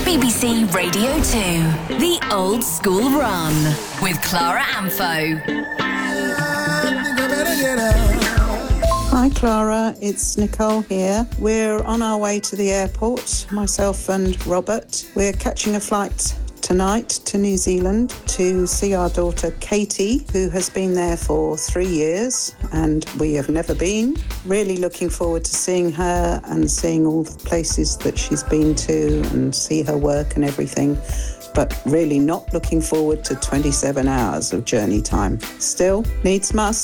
BBC Radio 2, The Old School Run, with Clara Amfo. Hi Clara, it's Nicole here. We're on our way to the airport, myself and Robert. We're catching a flight tonight to New Zealand to see our daughter Katie, who has been there for 3 years and we have never been. Really looking forward to seeing her and seeing all the places that she's been to and see her work and everything, but really not looking forward to 27 hours of journey time. Still, needs must.